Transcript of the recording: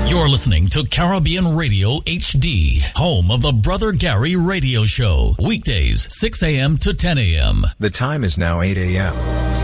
You're listening to Caribbean Radio HD, home of the Brother Gary Radio Show. Weekdays, 6 a.m. to 10 a.m. The time is now 8 a.m.